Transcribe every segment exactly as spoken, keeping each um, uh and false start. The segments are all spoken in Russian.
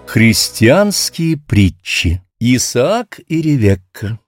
Христианские притчи. Исаак и Ревекка.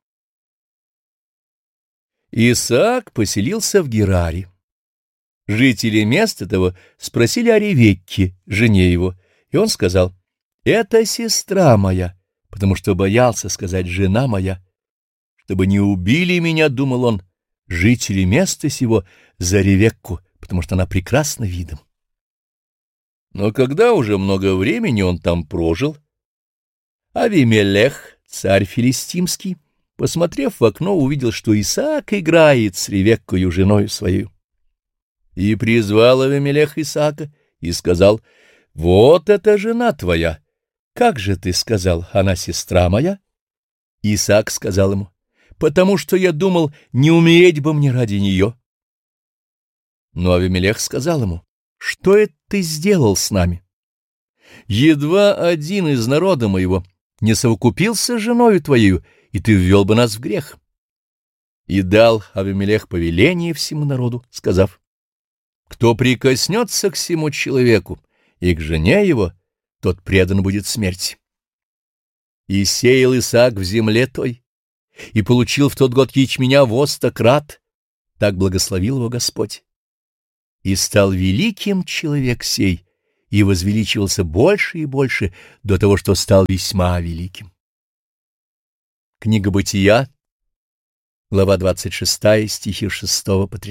Исаак поселился в Гераре. Жители места того спросили о Ревекке, жене его, и он сказал: «Это сестра моя», потому что боялся сказать «жена моя». «Чтобы не убили меня, — думал он, — жители места сего за Ревекку, потому что она прекрасна видом». Но когда уже много времени он там прожил, Авимелех, царь филистимский, посмотрев в окно, увидел, что Исаак играет с Ревеккою, женою своей. И призвал Авимелех Исаака и сказал: «Вот эта жена твоя. Как же ты сказал, она сестра моя?» Исаак сказал ему: «Потому что я думал, не умереть бы мне ради нее». Но Авимелех сказал ему: «Что это ты сделал с нами? Едва один из народа моего не совокупился с женою твоею, и ты ввел бы нас в грех». И дал Авимелех повеление всему народу, сказав: «Кто прикоснется к сему человеку и к жене его, тот предан будет смерти». И сеял Исаак в земле той, и получил в тот год ячменя во сто крат, так благословил его Господь. И стал великим человек сей, и возвеличивался больше и больше, до того, что стал весьма великим. Книга Бытия, глава двадцать шестая, стихи с шестого по тринадцатый.